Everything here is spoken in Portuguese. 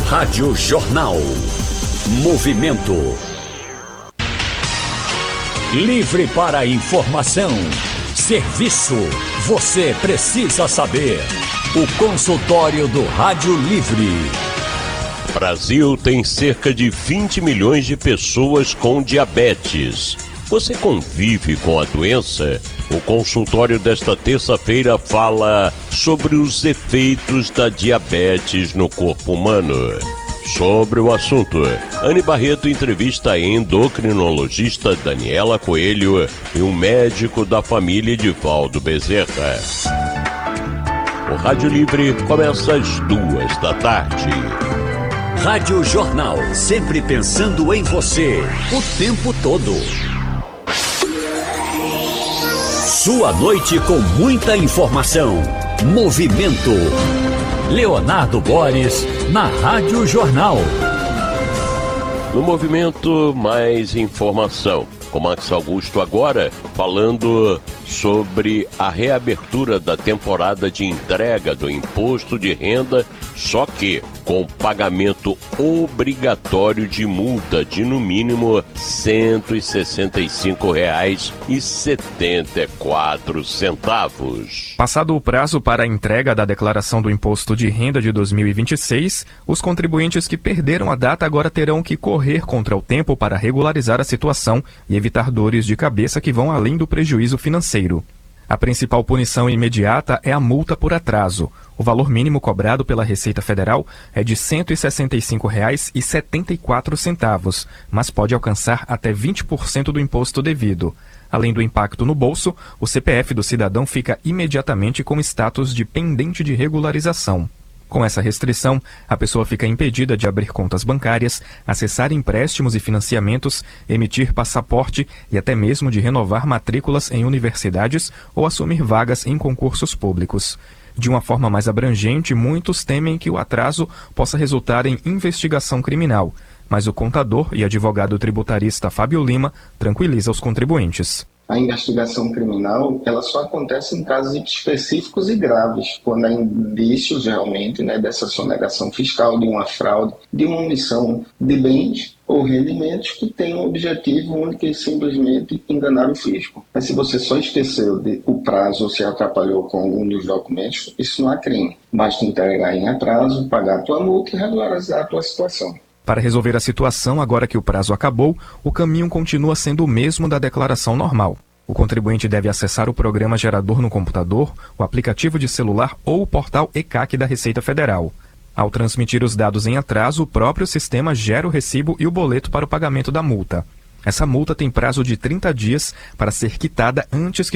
Rádio Jornal. Movimento. Livre para informação. Serviço. Você precisa saber. O consultório do Rádio Livre. Brasil tem cerca de 20 milhões de pessoas com diabetes. Você convive com a doença? O consultório desta terça-feira fala sobre os efeitos da diabetes no corpo humano. Sobre o assunto, Anne Barreto entrevista a endocrinologista Daniela Coelho e um médico da família Edivaldo Bezerra. O Rádio Livre começa às 14h. Rádio Jornal, sempre pensando em você, o tempo todo. Sua noite com muita informação. Movimento. Leonardo Boris, na Rádio Jornal. No Movimento, mais informação. Com Max Augusto agora, falando sobre a reabertura da temporada de entrega do imposto de renda, só que com pagamento obrigatório de multa de no mínimo R$ 165,74. Passado o prazo para a entrega da declaração do imposto de renda de 2026, os contribuintes que perderam a data agora terão que correr contra o tempo para regularizar a situação e evitar dores de cabeça que vão além do prejuízo financeiro. A principal punição imediata é a multa por atraso. O valor mínimo cobrado pela Receita Federal é de R$ 165,74, mas pode alcançar até 20% do imposto devido. Além do impacto no bolso, o CPF do cidadão fica imediatamente com status de pendente de regularização. Com essa restrição, a pessoa fica impedida de abrir contas bancárias, acessar empréstimos e financiamentos, emitir passaporte e até mesmo de renovar matrículas em universidades ou assumir vagas em concursos públicos. De uma forma mais abrangente, muitos temem que o atraso possa resultar em investigação criminal, mas o contador e advogado tributarista Fábio Lima tranquiliza os contribuintes. A investigação criminal, ela só acontece em casos específicos e graves, quando há indícios realmente, dessa sonegação fiscal, de uma fraude, de uma omissão de bens ou rendimentos que tem um objetivo único e simplesmente enganar o fisco. Mas se você só esqueceu o prazo ou se atrapalhou com algum dos documentos, isso não há crime. Basta entregar em atraso, pagar a tua multa e regularizar a tua situação. Para resolver a situação, agora que o prazo acabou, o caminho continua sendo o mesmo da declaração normal. O contribuinte deve acessar o programa gerador no computador, o aplicativo de celular ou o portal ECAC da Receita Federal. Ao transmitir os dados em atraso, o próprio sistema gera o recibo e o boleto para o pagamento da multa. Essa multa tem prazo de 30 dias para ser quitada antes que